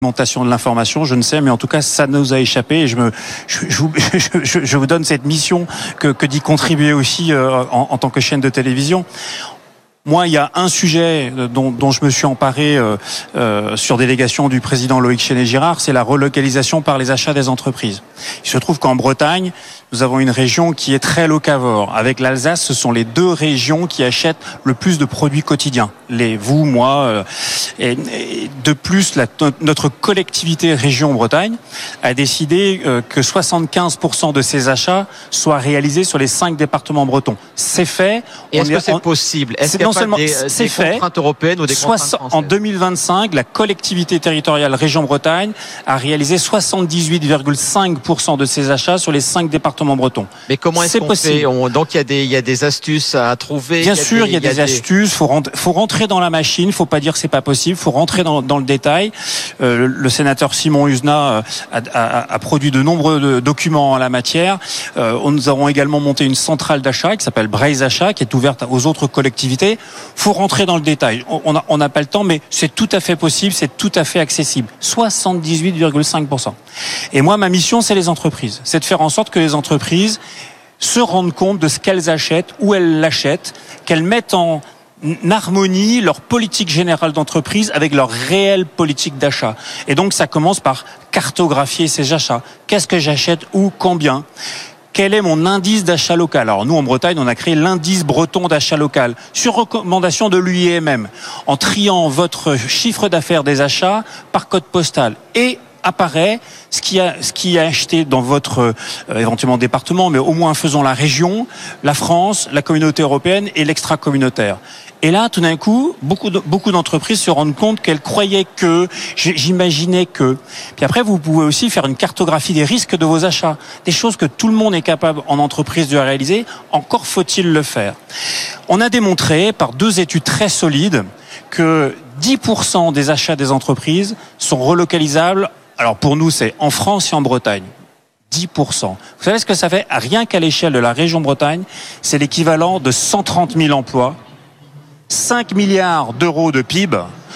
De l'information, je ne sais, mais en tout cas, ça nous a échappé. Et je vous donne cette mission que d'y contribuer aussi en tant que chaîne de télévision. Moi, il y a un sujet dont je me suis emparé sur délégation du président Loïc Chenet-Girard, c'est la relocalisation par les achats des entreprises. Il se trouve qu'en Bretagne, nous avons une région qui est très locavore. Avec l'Alsace, ce sont les deux régions qui achètent le plus de produits quotidiens. Vous, moi. Et de plus, notre collectivité région Bretagne a décidé que 75% de ces achats soient réalisés sur les 5 départements bretons. C'est fait. Et est-ce que c'est possible? Est-ce qu'il y a pas des contraintes européennes ou des contraintes françaises? En 2025, la collectivité territoriale région Bretagne a réalisé 78,5% de ses achats sur les 5 départements bretons. Mais comment est-ce qu'on fait? Donc il y a des astuces à trouver. Bien sûr, il y a des astuces. Faut rentrer dans la machine. Faut pas dire que c'est pas possible. Faut rentrer dans le détail. Le sénateur Simon Husa a produit de nombreux documents en la matière. Nous avons également monté une centrale d'achat qui s'appelle Braise Achat, qui est ouverte aux autres collectivités. Faut rentrer dans le détail. On n'a pas le temps, mais c'est tout à fait possible, c'est tout à fait accessible. 78,5%. Et moi, ma mission, c'est les entreprises. C'est de faire en sorte que les entreprises se rendent compte de ce qu'elles achètent, où elles l'achètent, qu'elles mettent en harmonie leur politique générale d'entreprise avec leur réelle politique d'achat. Et donc, ça commence par cartographier ces achats. Qu'est-ce que j'achète, où, combien ? Quel est mon indice d'achat local? Alors nous, en Bretagne, on a créé l'indice breton d'achat local sur recommandation de l'UIMM en triant votre chiffre d'affaires des achats par code postal. Et apparaît ce qui est acheté dans votre éventuellement département, mais au moins faisons la région, la France, la communauté européenne et l'extra-communautaire. Et là, tout d'un coup, beaucoup d'entreprises se rendent compte qu'elles croyaient que, j'imaginais que. Puis après, vous pouvez aussi faire une cartographie des risques de vos achats, des choses que tout le monde est capable en entreprise de réaliser. Encore faut-il le faire. On a démontré par 2 études très solides que 10% des achats des entreprises sont relocalisables. Alors pour nous, c'est en France et en Bretagne. 10%. Vous savez ce que ça fait? Rien qu'à l'échelle de la région Bretagne, c'est l'équivalent de 130 000 emplois, 5 milliards d'euros de PIB,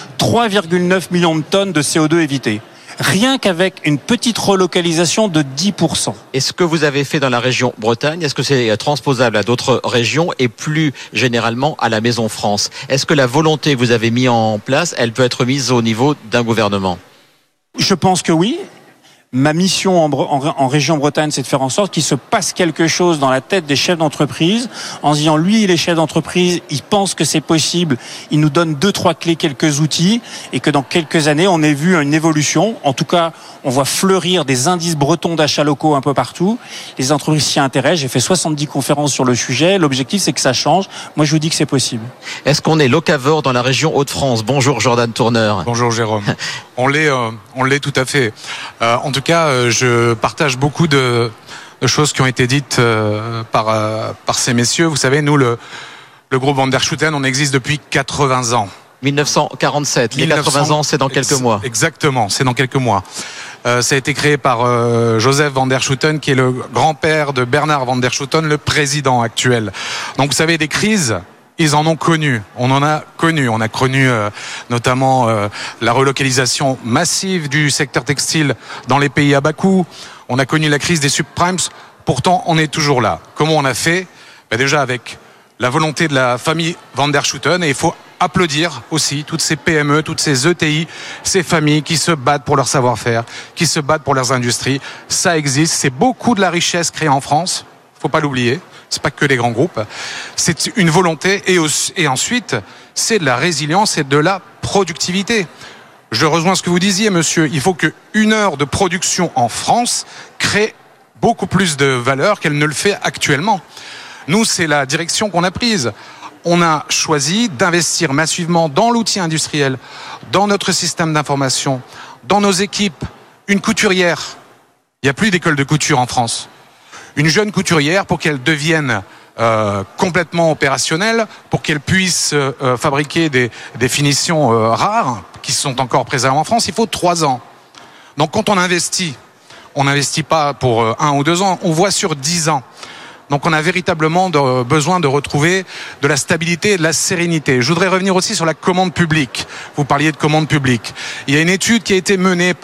3,9 millions de tonnes de CO2 évitées. Rien qu'avec une petite relocalisation de 10%. Et ce que vous avez fait dans la région Bretagne, est-ce que c'est transposable à d'autres régions et plus généralement à la Maison France? Est-ce que la volonté que vous avez mise en place, elle peut être mise au niveau d'un gouvernement? Je pense que oui. Ma mission en région Bretagne, c'est de faire en sorte qu'il se passe quelque chose dans la tête des chefs d'entreprise, en se disant, lui, il est chef d'entreprise, il pense que c'est possible, il nous donne 2-3 clés, quelques outils, et que dans quelques années, on ait vu une évolution. En tout cas, on voit fleurir des indices bretons d'achats locaux un peu partout. Les entreprises s'y intéressent. J'ai fait 70 conférences sur le sujet. L'objectif, c'est que ça change. Moi, je vous dis que c'est possible. Est-ce qu'on est locavore dans la région Hauts-de-France? Bonjour Jordan Tourneur. Bonjour Jérôme. On l'est tout à fait. En tout cas, je partage beaucoup de choses qui ont été dites par ces messieurs. Vous savez, nous, le groupe Van der Schuten, on existe depuis 80 ans. 1947. Les 80 ans, c'est dans quelques mois. Exactement, c'est dans quelques mois. Ça a été créé par Joseph Van der Schuten, qui est le grand-père de Bernard Van der Schuten, le président actuel. Donc, vous savez, des crises, ils en ont connu. On en a connu. On a connu notamment la relocalisation massive du secteur textile dans les pays à bas coût. On a connu la crise des subprimes. Pourtant, on est toujours là. Comment on a fait? Déjà avec la volonté de la famille Van der Schuten. Et il faut applaudir aussi toutes ces PME, toutes ces ETI, ces familles qui se battent pour leur savoir-faire, qui se battent pour leurs industries. Ça existe. C'est beaucoup de la richesse créée en France. Faut pas l'oublier. C'est pas que les grands groupes. C'est une volonté et ensuite, c'est de la résilience et de la productivité. Je rejoins ce que vous disiez, monsieur. Il faut qu'une heure de production en France crée beaucoup plus de valeur qu'elle ne le fait actuellement. Nous, c'est la direction qu'on a prise. On a choisi d'investir massivement dans l'outil industriel, dans notre système d'information, dans nos équipes. Une couturière. Il n'y a plus d'école de couture en France. Une jeune couturière, pour qu'elle devienne complètement opérationnelle, pour qu'elle puisse fabriquer des finitions rares, qui sont encore préservées en France, il faut 3 ans. Donc quand on n'investit pas pour 1 ou 2 ans, on voit sur 10 ans. Donc on a véritablement besoin de retrouver de la stabilité et de la sérénité. Je voudrais revenir aussi sur la commande publique. Vous parliez de commande publique. Il y a une étude qui a été menée